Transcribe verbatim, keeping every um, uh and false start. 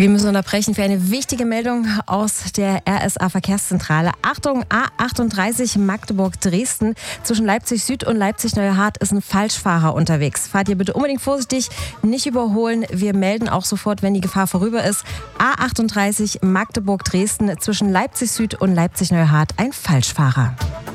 Wir müssen unterbrechen für eine wichtige Meldung aus der R S A-Verkehrszentrale. Achtung, A achtunddreißig Magdeburg-Dresden. Zwischen Leipzig Süd und Leipzig-Neuehardt ist ein Falschfahrer unterwegs. Fahrt ihr bitte unbedingt vorsichtig, nicht überholen. Wir melden auch sofort, wenn die Gefahr vorüber ist. A achtunddreißig Magdeburg-Dresden. Zwischen Leipzig Süd und Leipzig-Neuehardt ein Falschfahrer.